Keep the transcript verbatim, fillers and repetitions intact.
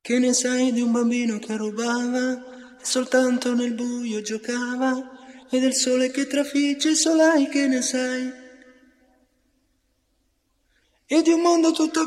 Che ne sai di un bambino che rubava e soltanto nel buio giocava, e del sole che trafigge i solai, che ne sai? E di un mondo tutto